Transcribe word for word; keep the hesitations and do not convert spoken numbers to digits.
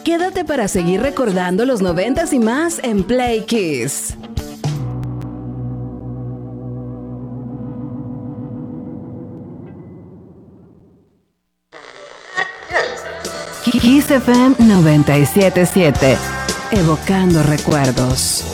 Quédate para seguir recordando los noventas y más en Play Kiss. Kiss F M noventa y siete punto siete, evocando recuerdos.